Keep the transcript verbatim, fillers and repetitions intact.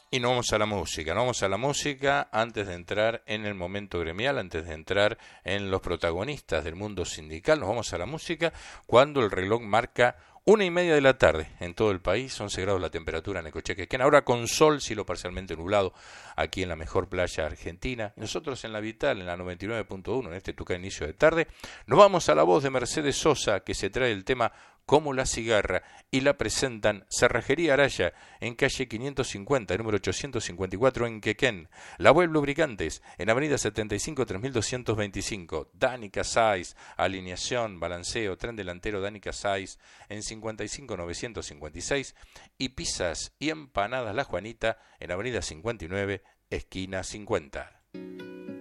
Y no vamos a la música, no vamos a la música antes de entrar en el momento gremial, antes de entrar en los protagonistas del mundo sindical, nos vamos a la música cuando el reloj marca una y media de la tarde en todo el país, once grados la temperatura en Necochea, ahora con sol, cielo parcialmente nublado, aquí en la mejor playa argentina. Nosotros en la Vital, en la noventa y nueve punto uno, en este Tuca inicio de tarde, nos vamos a la voz de Mercedes Sosa, que se trae el tema Como la cigarra, y la presentan Cerrajería Araya, en calle quinientos cincuenta, número ochocientos cincuenta y cuatro en Quequén. La Web Lubricantes, en avenida setenta y cinco, tres mil doscientos veinticinco. Danica Sais, alineación, balanceo, tren delantero Danica Sais, en cincuenta y cinco, novecientos cincuenta y seis. Y pizzas y empanadas La Juanita, en avenida cincuenta y nueve, esquina cincuenta.